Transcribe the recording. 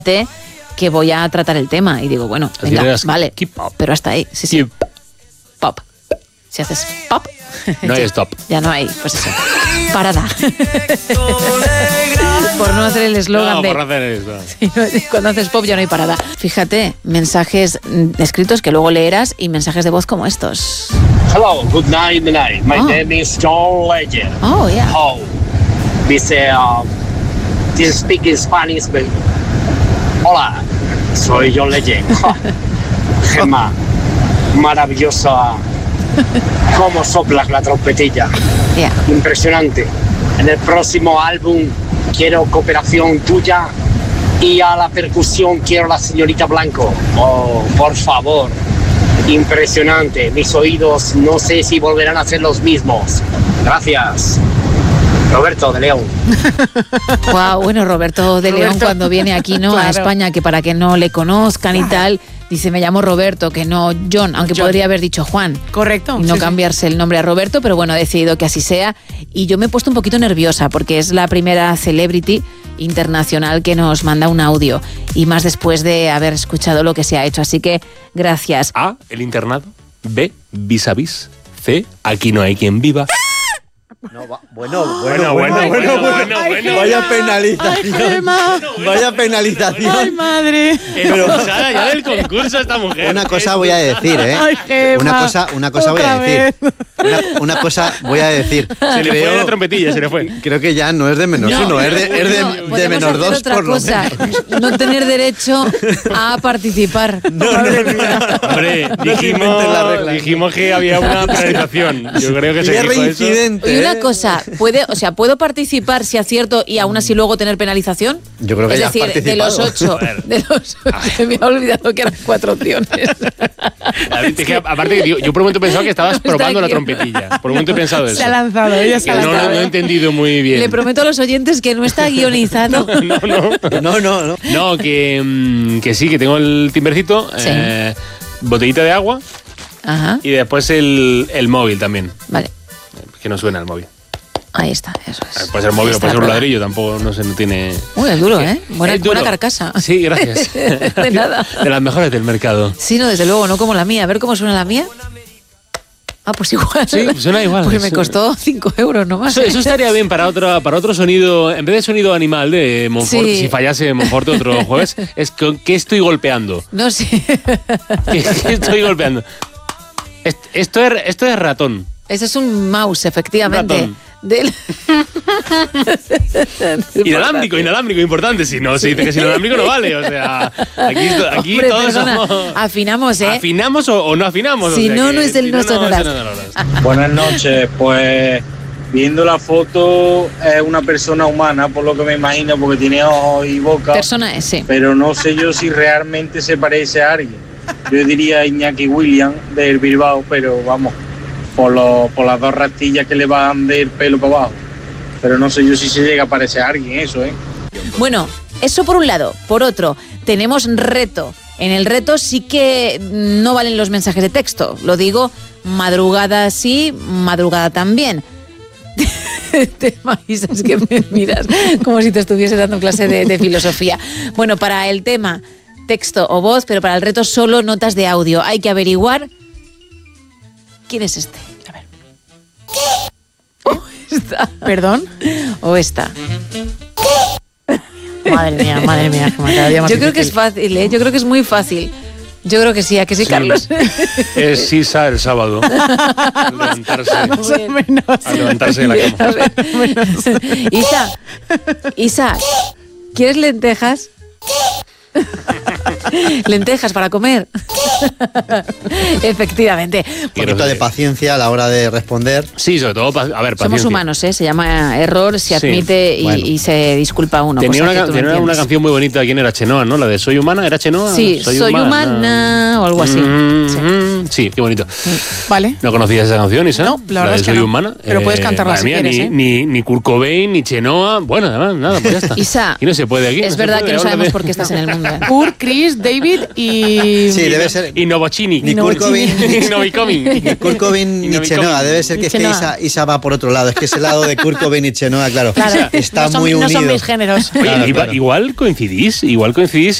que voy a tratar el tema. Y digo, bueno, venga, vale, pero hasta ahí. Sí. Pop. Si haces pop, no hay stop. Ya no hay, pues eso. Parada. Por no hacer el eslogan por hacer esto. Sí, cuando haces pop ya no hay parada. Fíjate, mensajes escritos que luego leerás y mensajes de voz como estos. Hello, good night. My name is John Legend. Oh, yeah. Dice, do you speak Spanish? Hola, soy John Legend. Gemma, maravillosa. Cómo soplas la trompetilla. Yeah. Impresionante. En el próximo álbum quiero cooperación tuya y a la percusión quiero la señorita Blanco. Oh, por favor. Impresionante. Mis oídos no sé si volverán a ser los mismos. Gracias. Roberto de León. Wow, bueno, Roberto de León cuando viene aquí, ¿no? Claro. A España, que para que no le conozcan y tal, dice, me llamo Roberto, que no John, aunque podría haber dicho Juan. Correcto. Y no cambiarse el nombre a Roberto, pero bueno, he decidido que así sea. Y yo me he puesto un poquito nerviosa porque es la primera celebrity internacional que nos manda un audio. Y más después de haber escuchado lo que se ha hecho. Así que, gracias. A, el internado. B, vis a vis. C, aquí no hay quien viva. No, bueno. Vaya penalización. Vaya penalización. Ay, madre. Expulsada ya del concurso esta mujer. Una cosa voy a decir, ¿eh? Ay, Gemma. Una cosa voy a decir. Una cosa voy a decir. Se le fue la trompetilla, se le fue. Creo que ya no es de -1, es de -2 por lo menos. No tener derecho a participar. Hombre, dijimos que había una penalización. Yo creo que se dijo reincidente. Y una cosa, ¿puedo participar si acierto y aún así luego tener penalización? Yo creo que es decir, de los 8, se me ha olvidado que eran 4 opciones. Aparte, yo por un momento pensaba que estabas probando la trompetilla. Por un momento he pensado eso. Se ha lanzado, ella se ha lanzado. No he entendido muy bien. Le prometo a los oyentes que no está guionizado. No, que sí, que tengo el timbercito, Sí. botellita de agua. Ajá. Y después el móvil también. Vale. Que no suena el móvil. Ahí está, eso es. Puede ser móvil o puede ser un ladrillo, tampoco, no sé, no tiene... Uy, es duro, ¿eh? Buena carcasa. Sí, gracias. De nada. De las mejores del mercado. Sí, no, desde luego, no como la mía. A ver cómo suena la mía. Ah, pues igual. Sí, suena igual. Porque me costó 5 euros nomás. Eso estaría bien para otro sonido, en vez de sonido animal de Monfort, si fallase Monfort otro jueves, es ¿qué estoy golpeando? No, sí. ¿Qué estoy golpeando? Esto es ratón. Ese es un mouse, efectivamente. Inalámbrico, importante. Si no se dice que es inalámbrico, no vale. O sea, aquí Hombre, todos perdona, somos... Afinamos, ¿eh? ¿Afinamos o no afinamos? Si no es el no sonoras. Buenas noches, pues viendo la foto es una persona humana, por lo que me imagino, porque tiene ojos y boca. Persona es, sí. Pero no sé yo si realmente se parece a alguien. Yo diría Iñaki Williams del Bilbao, pero vamos, por las 2 rastillas que le van del pelo para abajo. Pero no sé yo si se llega a parecer a alguien eso, ¿eh? Bueno, eso por un lado. Por otro, tenemos reto. En el reto sí que no valen los mensajes de texto. Lo digo, madrugada sí, madrugada también. Te imaginas que me miras como si te estuviese dando clase de filosofía. Bueno, para el tema texto o voz, pero para el reto solo notas de audio. Hay que averiguar quién es este. A ver. O esta. ¿Perdón? O esta. Madre mía, cada día más Yo creo que difícil. es fácil, ¿eh? Yo creo que es muy fácil. Yo creo que sí, ¿a que sí, Carlos? Es Sisa el sábado. Más o menos. Al levantarse de la cama. A ver. Isa, ¿quieres lentejas? Lentejas para comer. Efectivamente. Un poquito de paciencia a la hora de responder. Sí, sobre todo, a ver, paciencia. Somos humanos, ¿eh? Se llama error, se admite y se disculpa uno. Tenía una canción muy bonita. ¿Quién era? Chenoa, ¿no? La de Soy Humana, ¿era Chenoa? Sí, Soy humana o algo así. Sí, qué bonito. Vale. ¿No conocías esa canción, Isa? No, la verdad es que Soy no. Humana. Pero puedes cantarla si quieres, ¿eh? Ni Kurt Cobain, ni Chenoa. Bueno, además, nada, pues ya está. Isa, y no se puede aquí. es verdad que no sabemos por qué estás en el mundo. Kurt, Chris, David y... Sí, debe ser Y Novocini. Ni Kurt Cobain. Ni Novicomin. Ni Kurt Cobain ni Chenoa. Debe ser que es que Isa va por otro lado. Es que ese lado de Kurt Cobain y Chenoa, claro, está muy unido. No son mis géneros. Oye, igual coincidís